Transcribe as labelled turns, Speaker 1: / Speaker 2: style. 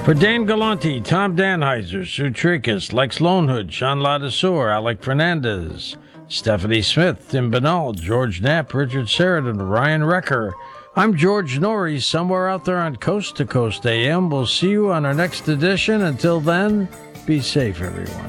Speaker 1: For Dan Galanti, Tom Danheiser, Sue Trickus, Lex Lonehood, Sean Ladesseur, Alec Fernandez, Stephanie Smith, Tim Banal, George Knapp, Richard Sheridan, Ryan Recker. I'm George Norrie, somewhere out there on Coast to Coast AM. We'll see you on our next edition. Until then, be safe, everyone.